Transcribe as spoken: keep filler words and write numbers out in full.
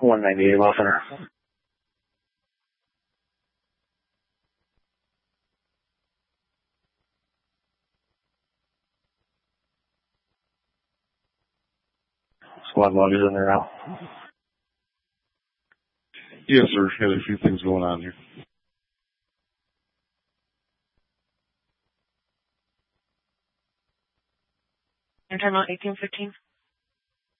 one ninety-eight Law Center. Squad log is in there now. Yes, sir. Had a few things going on here. You're talking about eighteen fifteen?